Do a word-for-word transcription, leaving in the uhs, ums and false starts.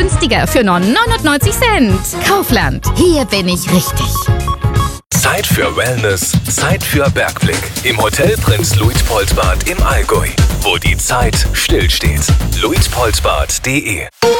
günstiger für nur neunundneunzig Cent. Kaufland, hier bin ich richtig. Zeit für Wellness, Zeit für Bergblick. Im Hotel Prinz Luitpoldbad im Allgäu, wo die Zeit stillsteht. luitpoldbad punkt de